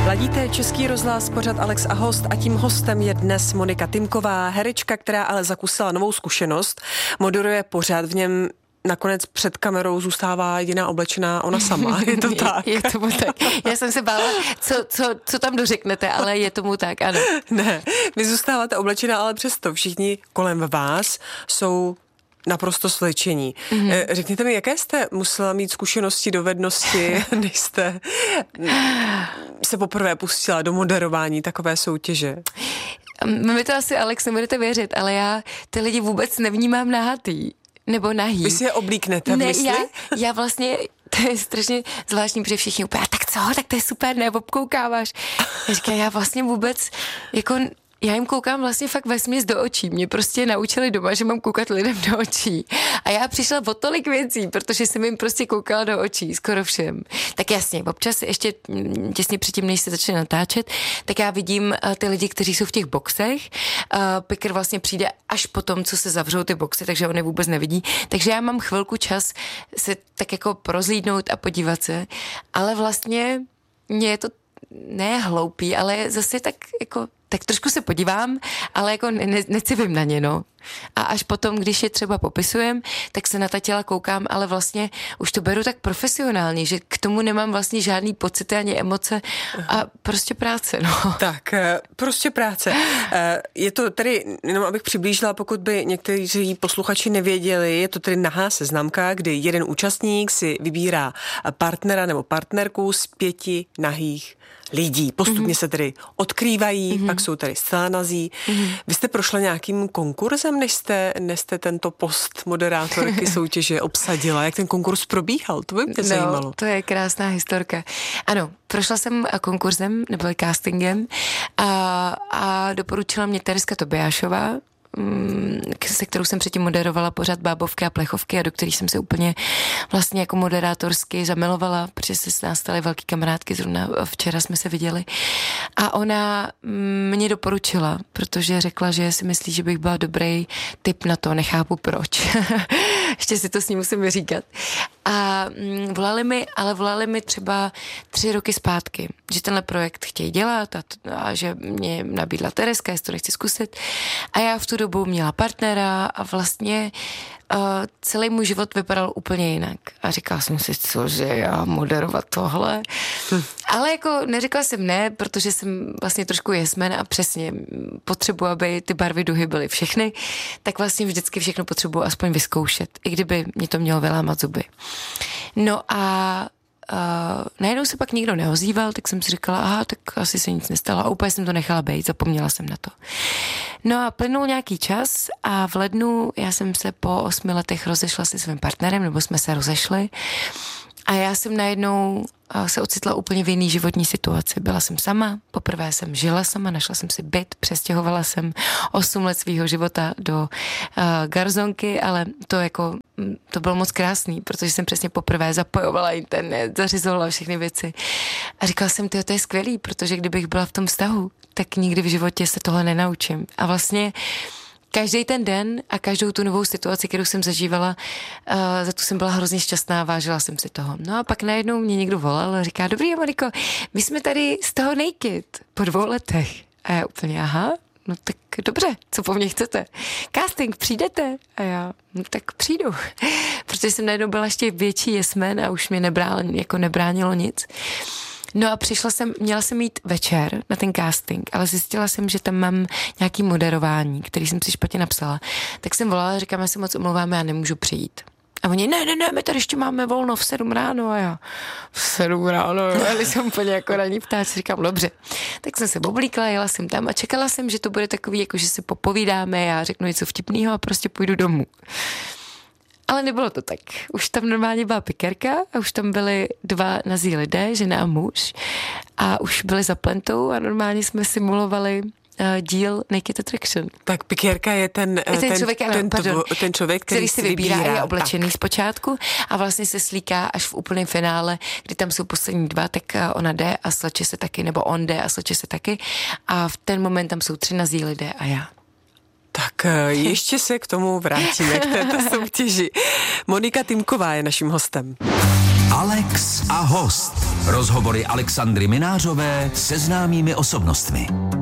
Ladíte Český rozhlas, pořad Alex a host, a tím hostem je dnes Monika Tymková, herečka, která ale zakusila novou zkušenost. Moderuje pořad, v něm nakonec před kamerou zůstává jediná oblečená ona sama. Je to tak? Je tomu tak. Já jsem se bála, co tam dořeknete, ale je tomu tak, ano. Ne, vy zůstáváte oblečená, ale přesto všichni kolem vás jsou naprosto slečení. Řekněte mi, jaké jste musela mít zkušenosti, dovednosti, než jste se poprvé pustila do moderování takové soutěže? Mi to asi, Alex, nebudete věřit, ale já ty lidi vůbec nevnímám nahatý. Nebo nahý. Vy si je oblíknete v mysli? Já vlastně, to je strašně zvláštní, protože všichni úplně, tak co, tak to je super, ne, obkoukáváš. Já říkám, já vlastně vůbec, jako, já jim koukám vlastně fakt vesměs do očí. Mě prostě naučili doma, že mám koukat lidem do očí. A já přišla o tolik věcí, protože jsem jim prostě koukala do očí, skoro všem. Tak jasně, občas ještě těsně předtím, než se začne natáčet, tak já vidím ty lidi, kteří jsou v těch boxech. Picker vlastně přijde až po tom, co se zavřou ty boxy, takže on je vůbec nevidí. Takže já mám chvilku čas se tak jako prozlídnout a podívat se. Ale vlastně mě je to ne hloupý, ale zase tak jako tak trošku se podívám, ale jako necivím na ně, no. A až potom, když je třeba popisujem, tak se na ta těla koukám, ale vlastně už to beru tak profesionálně, že k tomu nemám vlastně žádný pocity ani emoce a prostě práce, no. Tak, prostě práce. Je to tedy, jenom abych přiblížila, pokud by někteří posluchači nevěděli, je to tedy nahá seznamka, kdy jeden účastník si vybírá partnera nebo partnerku z 5 nahých lidí. Postupně se tedy odkrývají, pak jsou tady zcela nazí. Vy jste prošla nějakým konkurzem, než jste tento post moderátorky soutěže obsadila? Jak ten konkurs probíhal? To by mě zajímalo. To je krásná historka. Ano, prošla jsem konkurzem, nebo castingem a doporučila mě Tereska Tobiášová, se kterou jsem předtím moderovala pořad Bábovky a plechovky a do kterých jsem se úplně vlastně jako moderátorsky zamilovala, protože se s nás staly velký kamarádky, zrovna včera jsme se viděli. A ona mě doporučila, protože řekla, že si myslí, že bych byla dobrý tip na to, nechápu proč. Ještě si to s ní musím vyříkat. A volali mi třeba 3 roky zpátky, že tenhle projekt chtějí dělat a že mě nabídla Tereska, jestli to nechci zkusit. A já v tu dobu měla partnera a vlastně celý můj život vypadal úplně jinak. A říkala jsem si, cože já moderovat tohle. Ale jako neřekla jsem ne, protože jsem vlastně trošku jesmen a přesně potřebuji, aby ty barvy duhy byly všechny, tak vlastně vždycky všechno potřebuji aspoň vyzkoušet, i kdyby mě to mělo vylámat zuby. No a najednou se pak nikdo neozýval, tak jsem si říkala, aha, tak asi se nic nestalo a úplně jsem to nechala být, zapomněla jsem na to. No a plynul nějaký čas a v lednu já jsem se po 8 letech rozešla se svým partnerem, nebo jsme se rozešli a já jsem najednou se ocitla úplně v jiný životní situaci. Byla jsem sama, poprvé jsem žila sama, našla jsem si byt, přestěhovala jsem 8 let svýho života do garzonky, ale to bylo moc krásný, protože jsem přesně poprvé zapojovala internet, zařizovala všechny věci a říkala jsem, to je skvělý, protože kdybych byla v tom vztahu, tak nikdy v životě se tohle nenaučím. A vlastně každý ten den a každou tu novou situaci, kterou jsem zažívala, za tu jsem byla hrozně šťastná, vážila jsem si toho. No a pak najednou mě někdo volal a říká, dobrý, Moniko, my jsme tady z toho Naked po 2 letech. A já úplně, aha, no tak dobře, co po mně chcete? Casting, přijdete? A já, no tak přijdu. Protože jsem najednou byla ještě větší jesmen a už mě nebránilo nic. No a měla jsem jít večer na ten casting, ale zjistila jsem, že tam mám nějaký moderování, který jsem si špatně napsala. Tak jsem volala a říkám, já se moc omlouváme, já nemůžu přijít. A oni, ne, my tady ještě máme volno v 7 ráno a já v 7 ráno, ale jsem úplně jako ranní ptáč, říkám, dobře. Tak jsem se oblíkla, jela jsem tam a čekala jsem, že to bude takový, jako že si popovídáme, já řeknu něco vtipného a prostě půjdu domů. Ale nebylo to tak. Už tam normálně byla pikerka a už tam byli 2 nazí lidé, žena a muž a už byli za plentou a normálně jsme simulovali díl Naked Attraction. Tak pikérka je ten člověk, který si vybírá a je oblečený zpočátku a vlastně se slíká až v úplném finále, kdy tam jsou poslední 2, tak ona jde a sleče se taky, nebo on jde a sleče se taky a v ten moment tam jsou 3 nazí lidé a já. Tak ještě se k tomu vrátíme, k této soutěži. Monika Tymková je naším hostem. Alex a host. Rozhovory Alexandry Minářové se známými osobnostmi.